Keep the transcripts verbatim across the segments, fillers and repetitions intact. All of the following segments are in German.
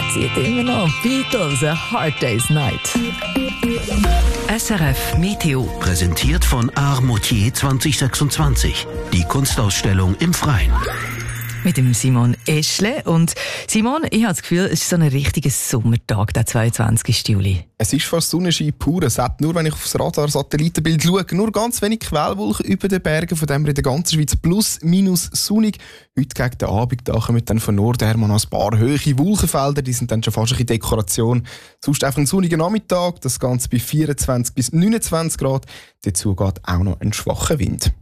zieht immer noch. Beatles, A Hard Day's Night. S R F Meteo. Präsentiert von Art Moutier zwanzig sechsundzwanzig. Die Kunstausstellung im Freien. Mit dem Simon Eschle. Und Simon, ich habe das Gefühl, es ist so ein richtiger Sommertag, der zweiundzwanzigsten Juli. Es ist fast Sonnenschein pur. Es hat nur, wenn ich aufs Radar-Satellitenbild schaue, nur ganz wenig Quellwolken über den Bergen, von dem wir in der ganzen Schweiz plus minus sonnig. Heute gegen den Abend da kommen dann von Norden her noch ein paar hohe Wolkenfelder, die sind dann schon fast ein bisschen Dekoration. Sonst einfach ein sonniger Nachmittag, das Ganze bei vierundzwanzig bis neunundzwanzig Grad. Dazu geht auch noch ein schwacher Wind.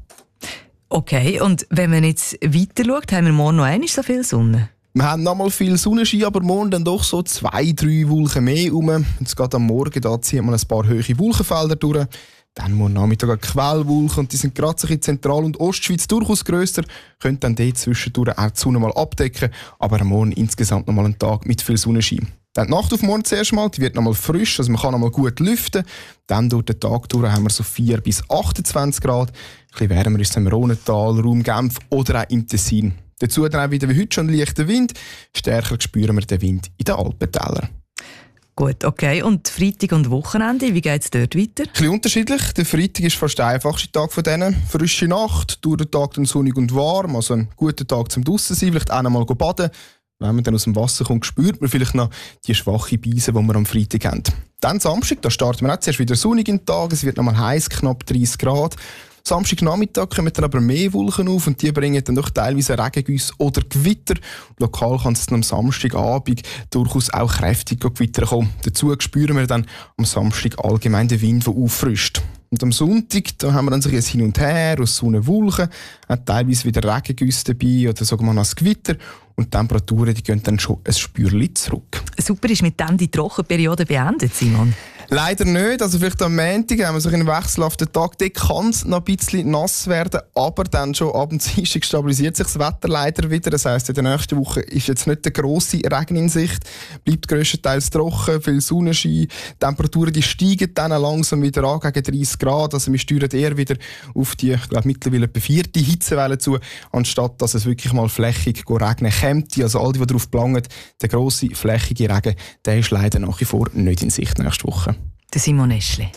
Okay, und wenn man jetzt weiter schaut, haben wir morgen noch einmal so viel Sonne? Wir haben noch mal viel Sonnenschein, aber morgen dann doch so zwei, drei Wolken mehr rum. Jetzt geht am Morgen, da ziehen wir ein paar hohe Wolkenfelder durch. Dann morgen Nachmittag eine Quellwolken und die sind gerade so in Zentral- und Ostschweiz durchaus grösser. Können dann dort zwischendurch auch die Sonne mal abdecken, aber am Morgen insgesamt noch mal einen Tag mit viel Sonnenschein. Dann die Nacht auf morgen zuerst mal, die wird noch mal frisch, also man kann noch mal gut lüften. Dann durch den Tag durch haben wir so vier bis achtundzwanzig Grad. Ein bisschen wärmer ist es im Rhonental, Raum Genf oder auch im Tessin. Dazu dann auch wieder wie heute schon leichter Wind. Stärker spüren wir den Wind in den Alpentälern. Gut, okay. Und Freitag und Wochenende, wie geht es dort weiter? Ein bisschen unterschiedlich. Der Freitag ist fast der einfachste Tag von denen. Frische Nacht, durch den Tag dann sonnig und warm. Also ein guter Tag zum draussen sein, vielleicht auch noch mal baden. Wenn man dann aus dem Wasser kommt, spürt man vielleicht noch die schwache Beise, die wir am Freitag haben. Dann Samstag, da starten wir auch zuerst wieder sonnig in den Tag. Es wird noch mal heiß, knapp dreißig Grad. Samstagnachmittag kommen dann aber mehr Wolken auf und die bringen dann doch teilweise Regengüsse oder Gewitter. Lokal kann es dann am Samstagabend durchaus auch kräftig Gewitter kommen. Dazu spüren wir dann am Samstag allgemein den Wind, der auffrischt. Und am Sonntag da haben wir dann so ein Hin und Her aus Sonne, Wolken, hat teilweise wieder Regengüsse dabei oder sogar mal ein Gewitter. Und die Temperaturen die gehen dann schon ein Spürchen zurück. Super, ist mit dem die Trockenperiode beendet, Simon? Leider nicht. Also vielleicht am Montag haben wir so einen wechselhaften Tag. Dort kann es noch ein bisschen nass werden, aber dann schon ab dem Dienstag stabilisiert sich das Wetter leider wieder. Das heisst, in der nächsten Woche ist jetzt nicht der grosse Regen in Sicht. Bleibt grösstenteils trocken, viel Sonnenschein. Die Temperaturen die steigen dann langsam wieder an, gegen dreißig Grad. Also wir steuern eher wieder auf die, ich glaube, mittlerweile etwa vierte Hitzewelle zu, anstatt dass es wirklich mal flächig regnen könnte. Also all die, die darauf planen, der grosse, flächige Regen, der ist leider nach wie vor nicht in Sicht nächste Woche. Der Simon Eschle.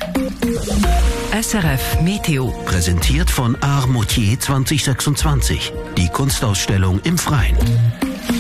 S R F Meteo. Präsentiert von Art Moutier zwanzig sechsundzwanzig. Die Kunstausstellung im Freien.